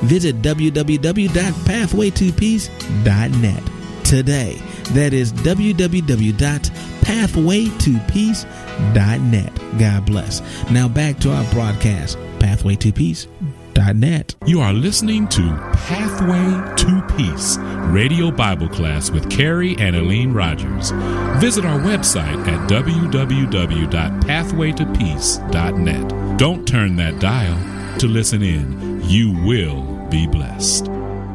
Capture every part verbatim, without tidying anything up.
visit w w w dot pathway to peace dot net today. That is w w w dot pathway to peace dot net. God bless. Now back to our broadcast, pathway to peace dot net. You are listening to Pathway to Peace, Radio Bible Class with Carrie and Aline Rogers. Visit our website at w w w dot pathway to peace dot net. Don't turn that dial to listen in. You will be blessed.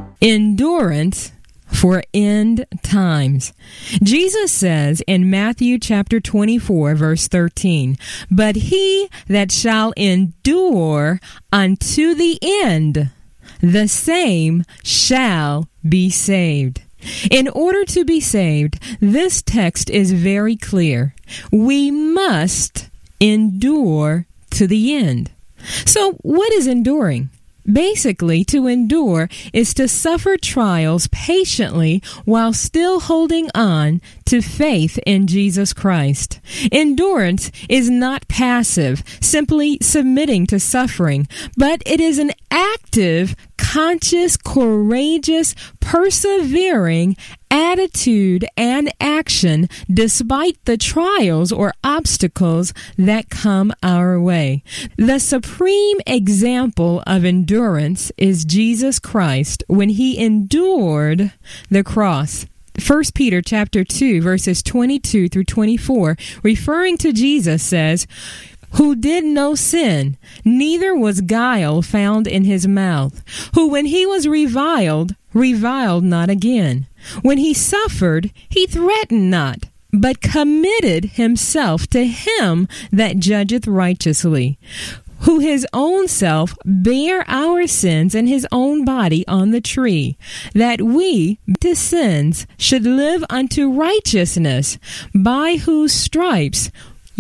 Endurance for end times. Jesus says in Matthew chapter twenty-four, verse thirteen, "But he that shall endure unto the end, the same shall be saved." In order to be saved, this text is very clear. We must endure to the end. So what is enduring? Basically, to endure is to suffer trials patiently while still holding on to faith in Jesus Christ. Endurance is not passive, simply submitting to suffering, but it is an active, conscious, courageous, persevering attitude and action despite the trials or obstacles that come our way. The supreme example of endurance is Jesus Christ when he endured the cross. First Peter chapter two, verses twenty-two through twenty-four, referring to Jesus, says, "Who did no sin, neither was guile found in his mouth, who when he was reviled, reviled not again. When he suffered, he threatened not, but committed himself to him that judgeth righteously, who his own self bare our sins in his own body on the tree, that we to sins should live unto righteousness, by whose stripes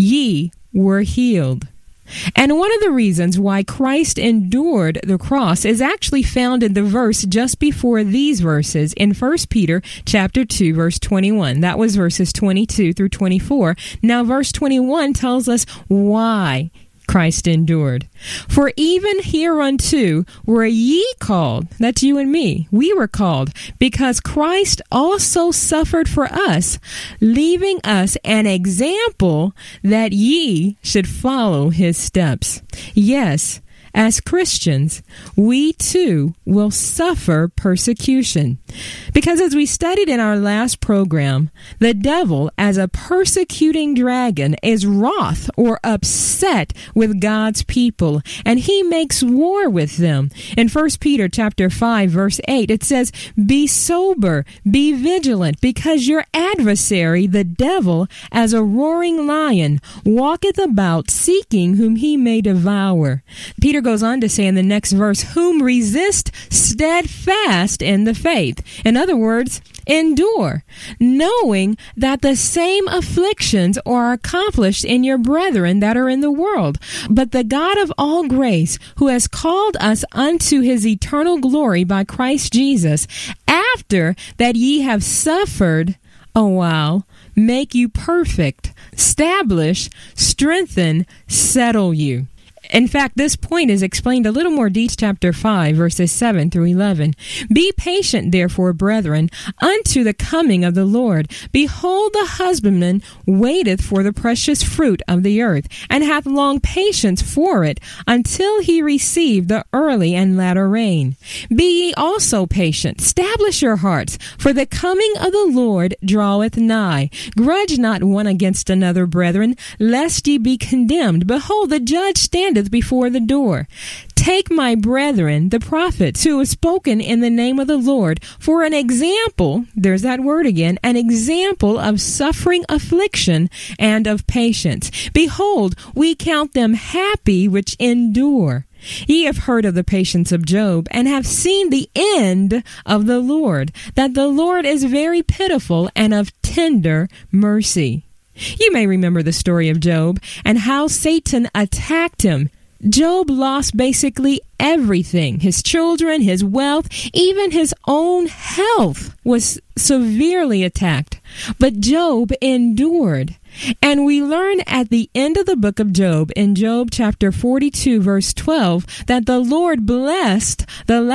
ye were healed." And one of the reasons why Christ endured the cross is actually found in the verse just before these verses in First Peter chapter two, verse twenty-one. That was verses twenty-two through twenty-four. Now verse twenty-one tells us why Christ endured. "For even hereunto were ye called," that's you and me, we were called, "because Christ also suffered for us, leaving us an example that ye should follow his steps." Yes, as Christians, we too will suffer persecution. Because as we studied in our last program, the devil, as a persecuting dragon, is wroth or upset with God's people, and he makes war with them. In First Peter chapter five, verse eight, it says, "Be sober, be vigilant, because your adversary, the devil, as a roaring lion, walketh about, seeking whom he may devour." Peter goes on to say in the next verse, "Whom resist steadfast in the faith." In other words, endure, knowing that the same afflictions are accomplished in your brethren that are in the world. But the God of all grace, who has called us unto his eternal glory by Christ Jesus, after that ye have suffered a while, make you perfect, establish, strengthen, settle you. In fact, this point is explained a little more deep, chapter five, verses seven through eleven. "Be patient, therefore, brethren, unto the coming of the Lord. Behold, the husbandman waiteth for the precious fruit of the earth, and hath long patience for it, until he receive the early and latter rain. Be ye also patient, establish your hearts, for the coming of the Lord draweth nigh. Grudge not one against another, brethren, lest ye be condemned. Behold, the judge standeth before the door. Take my brethren, the prophets, who have spoken in the name of the Lord, for an example," there's that word again, "an example of suffering, affliction, and of patience. Behold, we count them happy which endure. Ye have heard of the patience of Job, and have seen the end of the Lord, that the Lord is very pitiful and of tender mercy." You may remember the story of Job and how Satan attacked him. Job lost basically everything. His children, his wealth, even his own health was severely attacked. But Job endured. And we learn at the end of the book of Job, in Job chapter forty-two, verse twelve, that the Lord blessed the